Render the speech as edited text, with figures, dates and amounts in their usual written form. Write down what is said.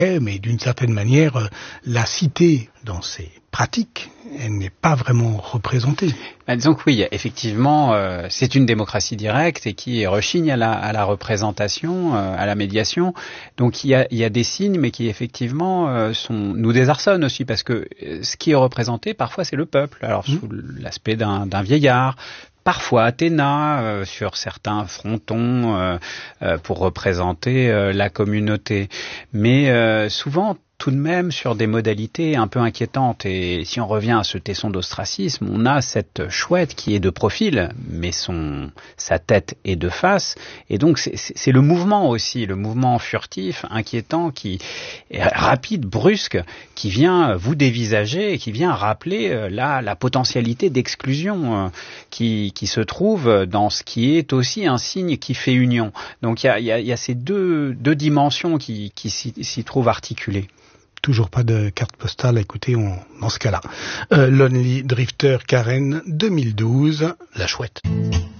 Mais d'une certaine manière, la cité, dans ses pratiques, elle n'est pas vraiment représentée. Disons que oui, effectivement, c'est une démocratie directe et qui rechigne à la représentation, à la médiation. Donc il y a des signes, mais qui effectivement nous désarçonnent aussi, parce que ce qui est représenté, parfois, c'est le peuple. Alors sous l'aspect d'un vieillard, parfois Athéna sur certains frontons pour représenter la communauté, mais souvent tout de même sur des modalités un peu inquiétantes. Et si on revient à ce tesson d'ostracisme, on a cette chouette qui est de profil, mais sa tête est de face. Et donc c'est le mouvement aussi, le mouvement furtif, inquiétant, qui est rapide, brusque, qui vient vous dévisager et qui vient rappeler la potentialité d'exclusion qui se trouve dans ce qui est aussi un signe qui fait union. Donc il y a ces deux dimensions qui s'y trouvent articulées. Toujours pas de carte postale à écouter dans ce cas-là. Lonely Drifter Karen 2012, la chouette.